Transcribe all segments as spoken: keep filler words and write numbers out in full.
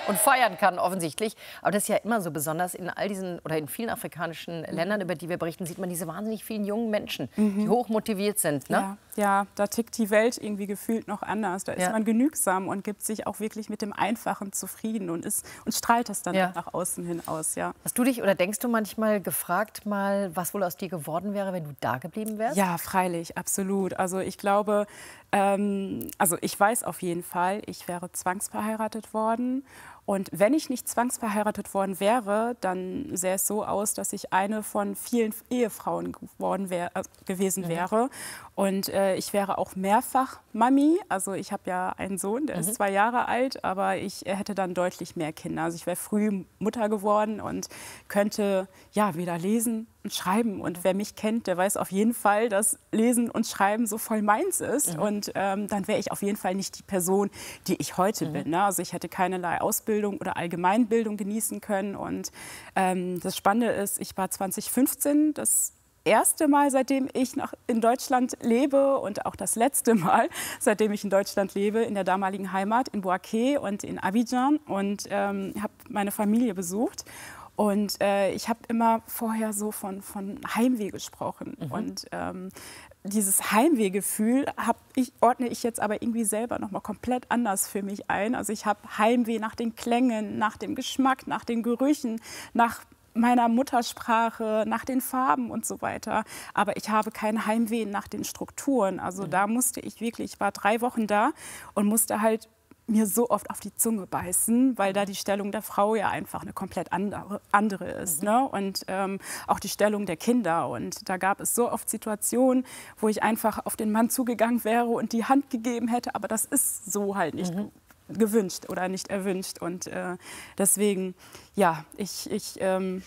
und feiern kann, offensichtlich. Aber das ist ja immer so besonders in all diesen oder in vielen afrikanischen Ländern, über die wir berichten, sieht man diese wahnsinnig vielen jungen Menschen, mhm. die hoch motiviert sind. Ne? Ja, ja, da tickt die Welt irgendwie gefühlt noch anders. Da ist ja. man genügsam und gibt sich auch wirklich mit dem Einfachen zufrieden und, ist, und strahlt das dann ja. auch nach außen hin aus. Ja. Hast du dich oder denkst du manchmal gefragt, mal, was wohl aus dir geworden wäre, wenn du da geblieben wärst? Ja, freilich, absolut. Also ich glaube, ähm, also ich weiß auf jeden Fall, ich wäre zwangsverheiratet worden. Und wenn ich nicht zwangsverheiratet worden wäre, dann sähe es so aus, dass ich eine von vielen Ehefrauen geworden wär, äh, gewesen mhm. wäre. Und äh, ich wäre auch mehrfach Mami. Also ich habe ja einen Sohn, der mhm. ist zwei Jahre alt, aber ich hätte dann deutlich mehr Kinder. Also ich wäre früh Mutter geworden und könnte ja wieder lesen und schreiben. Und wer mich kennt, der weiß auf jeden Fall, dass Lesen und Schreiben so voll meins ist. Mhm. Und ähm, dann wäre ich auf jeden Fall nicht die Person, die ich heute mhm. bin. Ne? Also ich hätte keinerlei Ausbildung oder Allgemeinbildung genießen können. Und ähm, das Spannende ist, ich war zwanzig fünfzehn, das erste Mal, seitdem ich noch in Deutschland lebe und auch das letzte Mal, seitdem ich in Deutschland lebe, in der damaligen Heimat in Bouaké und in Abidjan und ähm, habe meine Familie besucht. Und äh, ich habe immer vorher so von, von Heimweh gesprochen. Mhm. Und ähm, dieses Heimwehgefühl hab ich, ordne ich jetzt aber irgendwie selber noch mal komplett anders für mich ein. Also ich habe Heimweh nach den Klängen, nach dem Geschmack, nach den Gerüchen, nach meiner Muttersprache, nach den Farben und so weiter. Aber ich habe kein Heimweh nach den Strukturen. Also mhm. da musste ich wirklich, ich war drei Wochen da und musste halt mir so oft auf die Zunge beißen, weil da die Stellung der Frau ja einfach eine komplett andere, andere ist. Mhm. Ne? Und ähm, auch die Stellung der Kinder. Und da gab es so oft Situationen, wo ich einfach auf den Mann zugegangen wäre und die Hand gegeben hätte. Aber das ist so halt nicht mhm. gewünscht oder nicht erwünscht. Und äh, deswegen, ja, ich... ich ähm,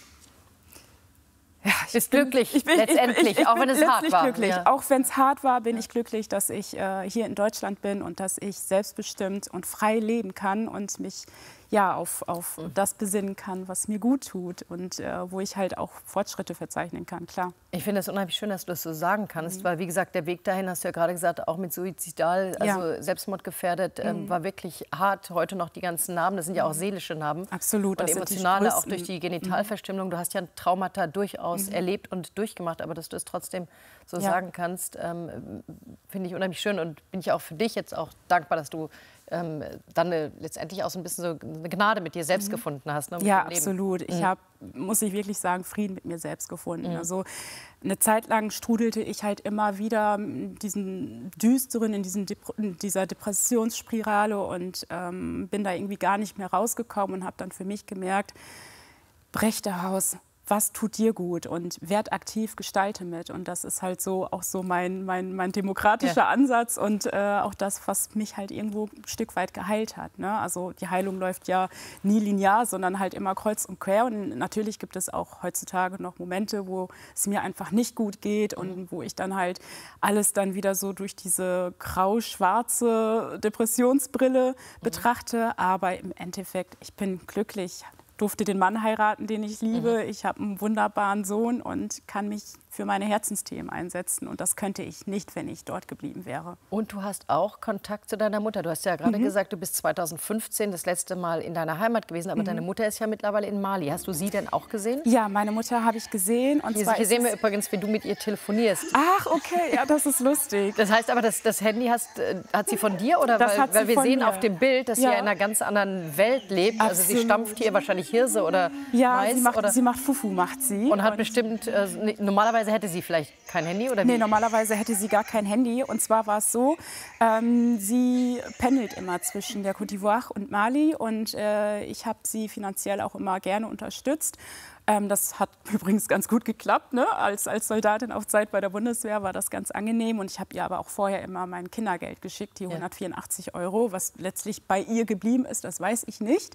Ja, ich bist bin, glücklich, ich bin, letztendlich, ich, ich, ich auch wenn es hart war. Glücklich. Ja. Auch wenn es hart war, bin ja. ich glücklich, dass ich äh, hier in Deutschland bin und dass ich selbstbestimmt und frei leben kann und mich ja, auf, auf mhm. das besinnen kann, was mir gut tut und äh, wo ich halt auch Fortschritte verzeichnen kann, klar. Ich finde es unheimlich schön, dass du das so sagen kannst, mhm. weil, wie gesagt, der Weg dahin, hast du ja gerade gesagt, auch mit suizidal, also ja. selbstmordgefährdet, ähm, mhm. war wirklich hart. Heute noch die ganzen Narben, das sind ja auch seelische Narben. Absolut, und das emotionale, sind die auch durch die Genitalverstümmelung. Du hast ja Traumata durchaus mhm. erlebt und durchgemacht, aber dass du es trotzdem so ja. sagen kannst, ähm, finde ich unheimlich schön und bin ich auch für dich jetzt auch dankbar, dass du ähm, dann eine, letztendlich auch so ein bisschen so eine Gnade mit dir selbst mhm. gefunden hast. Ne, ja, absolut. Ich habe, muss ich wirklich sagen, Frieden mit mir selbst gefunden. Mhm. Also eine Zeit lang strudelte ich halt immer wieder in diesen düsteren, in, diesen Dep in dieser Depressionsspirale und ähm, bin da irgendwie gar nicht mehr rausgekommen und habe dann für mich gemerkt, Brechterhaus, was tut dir gut und werd aktiv, gestalte mit. Und das ist halt so auch so mein, mein, mein demokratischer ja. Ansatz und äh, auch das, was mich halt irgendwo ein Stück weit geheilt hat. Ne? Also die Heilung läuft ja nie linear, sondern halt immer kreuz und quer. Und natürlich gibt es auch heutzutage noch Momente, wo es mir einfach nicht gut geht und mhm. wo ich dann halt alles dann wieder so durch diese grau-schwarze Depressionsbrille mhm. betrachte. Aber im Endeffekt, ich bin glücklich. Durfte den Mann heiraten, den ich liebe. Mhm. Ich habe einen wunderbaren Sohn und kann mich für meine Herzensthemen einsetzen. Und das könnte ich nicht, wenn ich dort geblieben wäre. Und du hast auch Kontakt zu deiner Mutter. Du hast ja gerade mhm. gesagt, du bist zweitausendfünfzehn das letzte Mal in deiner Heimat gewesen. Aber mhm. deine Mutter ist ja mittlerweile in Mali. Hast du sie denn auch gesehen? Ja, meine Mutter habe ich gesehen. Und hier, zwar hier sehen wir übrigens, wie du mit ihr telefonierst. Ach, okay, ja, das ist lustig. Das heißt aber, das, das Handy hast, hat sie von dir? Oder das weil, weil wir sehen mir. auf dem Bild, dass ja. sie in einer ganz anderen Welt lebt. Absolut. Also sie stampft hier wahrscheinlich Hirse oder ja, Mais. Sie macht, oder? sie macht Fufu, macht sie. Und hat und bestimmt, äh, normalerweise hätte sie vielleicht kein Handy oder wie? Nee, normalerweise hätte sie gar kein Handy. Und zwar war es so, ähm, sie pendelt immer zwischen der Côte d'Ivoire und Mali. Und äh, ich habe sie finanziell auch immer gerne unterstützt. Ähm, das hat übrigens ganz gut geklappt. Ne? Als, als Soldatin auf Zeit bei der Bundeswehr war das ganz angenehm. Und ich habe ihr aber auch vorher immer mein Kindergeld geschickt, die hundertvierundachtzig Euro. Was letztlich bei ihr geblieben ist, das weiß ich nicht.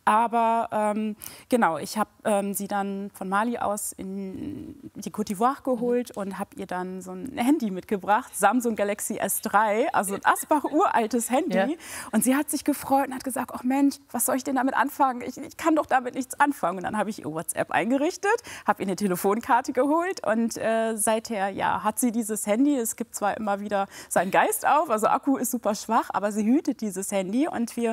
Aber ähm, genau, ich habe ähm, sie dann von Mali aus in die Côte d'Ivoire geholt mhm. und habe ihr dann so ein Handy mitgebracht, Samsung Galaxy S drei, also ein Asbach uraltes Handy. Ja. Und sie hat sich gefreut und hat gesagt, ach Mensch, was soll ich denn damit anfangen? Ich, ich kann doch damit nichts anfangen. Und dann habe ich ihr WhatsApp eingerichtet, habe ihr eine Telefonkarte geholt und äh, seither ja, hat sie dieses Handy. Es gibt zwar immer wieder seinen Geist auf, also Akku ist super schwach, aber sie hütet dieses Handy und wir